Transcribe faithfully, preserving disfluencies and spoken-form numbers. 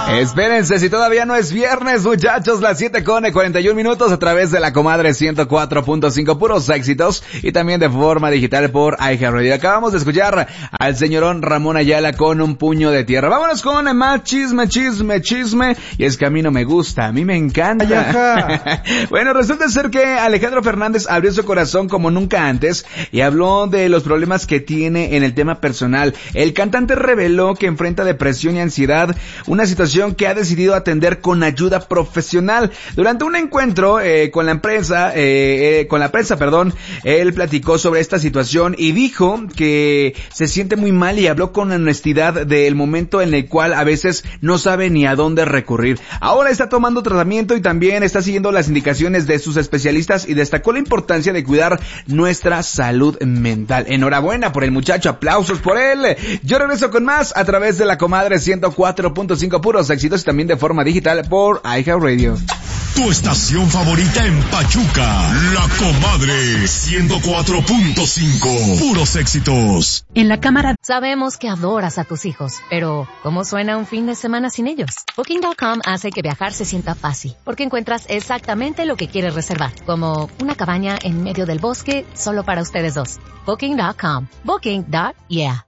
Espérense, si todavía no es viernes, muchachos, las siete con cuarenta y un minutos a través de la comadre ciento cuatro punto cinco, puros éxitos, y también de forma digital por iHeartRadio. Acabamos de escuchar al señorón Ramón Ayala con Un Puño de Tierra. Vámonos con más chisme, chisme, chisme, y es que a mí no me gusta, a mí me encanta. Bueno, resulta ser que Alejandro Fernández abrió su corazón como nunca antes y habló de los problemas que tiene en el tema personal. El cantante reveló que enfrenta depresión y ansiedad, una situación que ha decidido atender con ayuda profesional. Durante un encuentro eh, con la empresa, eh, eh, con la prensa, perdón, él platicó sobre esta situación y dijo que se siente muy mal y habló con honestidad del momento en el cual a veces no sabe ni a dónde recurrir. Ahora está tomando tratamiento y también está siguiendo las indicaciones de sus especialistas y destacó la importancia de cuidar nuestra salud mental. Enhorabuena por el muchacho, aplausos por él. Yo regreso con más a través de la comadre ciento cuatro punto cinco, puros éxitos, y también de forma digital por iHeartRadio. Tu estación favorita en Pachuca, La Comadre ciento cuatro punto cinco, puros éxitos. En la cámara sabemos que adoras a tus hijos, pero ¿cómo suena un fin de semana sin ellos? Booking punto com hace que viajar se sienta fácil, porque encuentras exactamente lo que quieres reservar, como una cabaña en medio del bosque solo para ustedes dos. Booking punto com. Booking. Yeah.